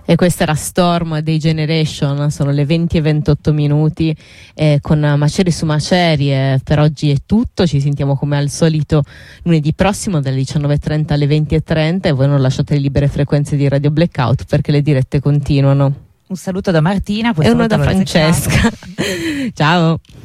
E questa era Storm dei Generation, sono le 20:28 con Macerie su Macerie. Per oggi è tutto, ci sentiamo come al solito lunedì prossimo dalle 19:30 alle 20:30 e voi non lasciate le libere frequenze di Radio Blackout perché le dirette continuano. Un saluto da Martina e uno da Francesca. Ciao.